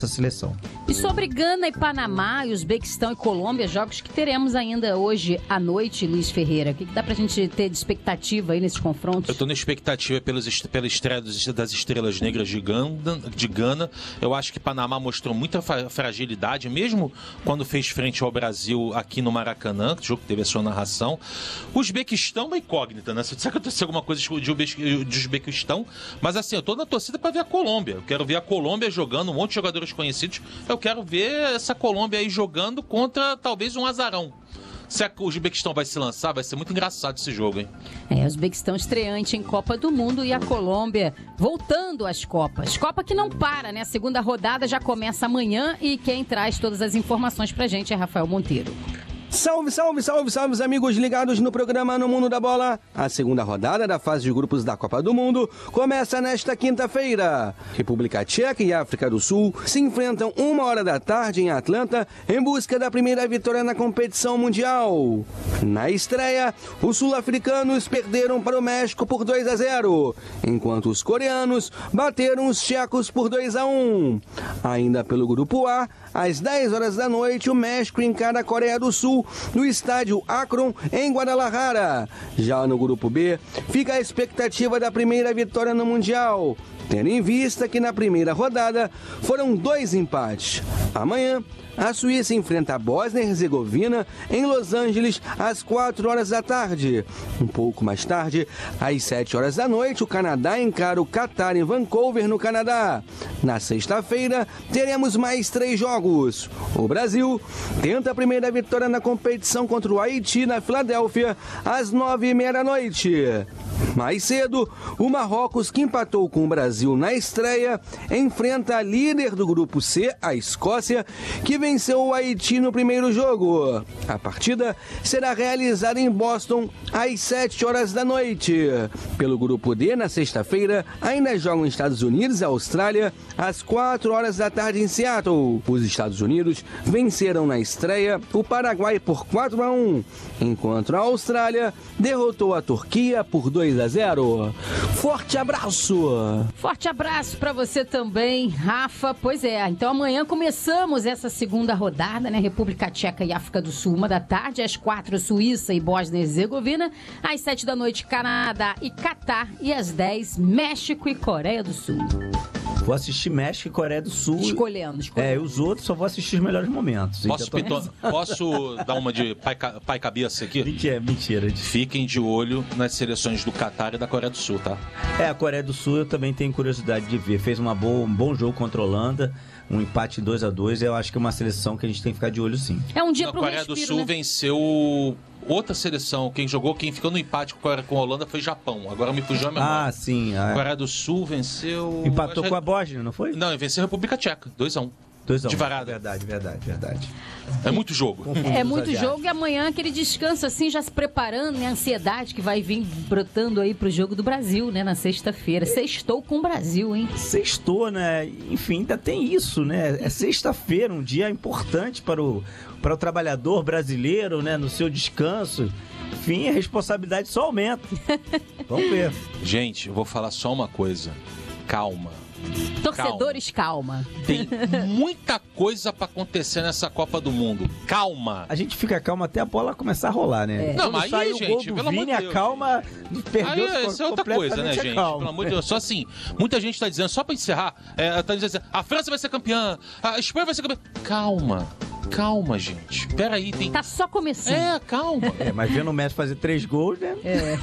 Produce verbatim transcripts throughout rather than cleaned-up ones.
seleção. E sobre Gana e Panamá, e Uzbequistão e Colômbia, jogos que teremos ainda hoje à noite, Luiz Ferreira. O que, que dá pra gente ter de expectativa aí nesses confrontos? Eu tô na expectativa pelos, pela estreia das Estrelas Negras de Gana, de Gana. Eu acho que Panamá mostrou muita fragilidade, mesmo quando fez frente ao Brasil aqui no Maracanã, que o jogo teve a sua narração. O Uzbequistão é uma incógnita, né? Se disser que aconteceu alguma coisa de Uzbequistão, mas assim, eu tô na torcida pra ver a Colômbia. Eu quero ver a Colômbia jogando, um monte de jogadores conhecidos. Eu quero ver essa Colômbia aí jogando contra talvez um azarão. Se o Uzbequistão vai se lançar, vai ser muito engraçado esse jogo, hein? É, o Uzbequistão estreante em Copa do Mundo e a Colômbia voltando às Copas. Copa que não para, né? A segunda rodada já começa amanhã e quem traz todas as informações pra gente é Rafael Monteiro. Salve, salve, salve, salve, amigos ligados no programa No Mundo da Bola. A segunda rodada da fase de grupos da Copa do Mundo começa nesta quinta-feira. República Tcheca e África do Sul se enfrentam uma hora da tarde em Atlanta em busca da primeira vitória na competição mundial. Na estreia, os sul-africanos perderam para o México por dois a zero, enquanto os coreanos bateram os tchecos por dois a um. Ainda pelo grupo A, às dez horas da noite, o México encara a Coreia do Sul no estádio Akron, em Guadalajara. Já no grupo B, fica a expectativa da primeira vitória no Mundial, tendo em vista que na primeira rodada foram dois empates. Amanhã, a Suíça enfrenta a Bósnia e Herzegovina em Los Angeles às quatro horas da tarde. Um pouco mais tarde, às sete horas da noite, o Canadá encara o Catar em Vancouver, no Canadá. Na sexta-feira, teremos mais três jogos. O Brasil tenta a primeira vitória na competição contra o Haiti na Filadélfia às nove e meia da noite. Mais cedo, o Marrocos, que empatou com o Brasil na estreia, enfrenta a líder do grupo C, a Escócia, que venceu o Haiti no primeiro jogo. A partida será realizada em Boston às sete horas da noite. Pelo grupo D, na sexta-feira, ainda jogam Estados Unidos e Austrália às quatro horas da tarde em Seattle. Os Estados Unidos venceram na estreia o Paraguai por quatro a um, enquanto a Austrália derrotou a Turquia por dois a zero. Forte abraço! Forte abraço para você também, Rafa. Pois é, então amanhã começamos essa segunda rodada, né? República Tcheca e África do Sul, uma da tarde, às quatro, Suíça e Bósnia e Herzegovina, às sete da noite, Canadá e Catar, e às dez, México e Coreia do Sul. Vou assistir México e Coreia do Sul. Escolhendo, escolhendo. É, os outros só vou assistir os melhores momentos. Posso, Então, tô... pito... Posso dar uma de pai, pai cabeça aqui? Mentira, mentira. Fiquem de olho nas seleções do Catar e da Coreia do Sul, tá? É, a Coreia do Sul eu também tenho curiosidade de ver. Fez uma boa, um bom jogo contra a Holanda, um empate dois a dois. Eu acho que é uma seleção que a gente tem que ficar de olho, sim. É um dia a pro Coreia respiro, do Sul, né? Venceu outra seleção. Quem jogou, quem ficou no empate com a, com a Holanda foi Japão. Agora me fugiu a memória. Ah, sim. A Coreia do Sul venceu... Empatou acho... com a Bósnia, não foi? Não, venceu a República Tcheca, dois a um. dois a um. De varada. Verdade, verdade, verdade. É muito jogo. É muito jogo, e amanhã aquele descanso assim, já se preparando, né? A ansiedade que vai vir brotando aí pro jogo do Brasil, né? Na sexta-feira. Sextou com o Brasil, hein? Sextou, né? Enfim, ainda tem isso, né? É sexta-feira, um dia importante para o, para o trabalhador brasileiro, né? No seu descanso. Enfim, a responsabilidade só aumenta. Vamos ver. Gente, eu vou falar só uma coisa. Calma. Torcedores, calma. calma. Tem muita coisa pra acontecer nessa Copa do Mundo. Calma. A gente fica calmo até a bola começar a rolar, né? É. Não, Quando mas sai aí, o gente, gol do pelo amor Vini, de a Deus. calma perdeu Aí, isso é outra coisa, né, gente? Pelo amor de Deus. Só assim, muita gente tá dizendo, só pra encerrar, é, tá dizendo assim, a França vai ser campeã, a Espanha vai ser campeã. Calma. Calma, gente. Pera aí, tem... Tá só começando. É, calma. É, mas vendo o Messi fazer três gols, né? É.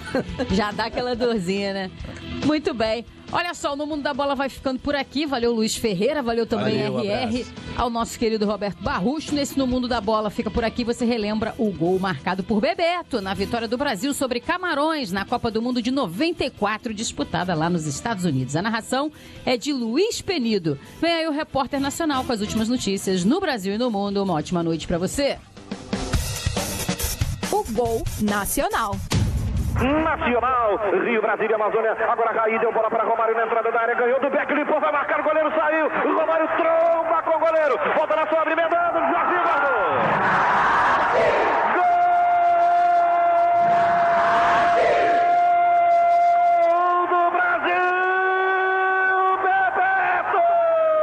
Já dá aquela dorzinha, né? Muito bem. Olha só, o No Mundo da Bola vai ficando por aqui. Valeu, Luiz Ferreira. Valeu também, Valeu, R R. abraço. Ao nosso querido Roberto Barrucho. Nesse No Mundo da Bola fica por aqui. Você relembra o gol marcado por Bebeto na vitória do Brasil sobre Camarões na Copa do Mundo de noventa e quatro, disputada lá nos Estados Unidos. A narração é de Luiz Penido. Vem aí o repórter nacional com as últimas notícias no Brasil e no mundo. Uma ótima noite pra você. O Gol Nacional. Nacional, Rio, Brasília, Amazônia, agora Raí, deu bola para Romário na entrada da área, ganhou do Beck, limpou, vai marcar, o goleiro saiu,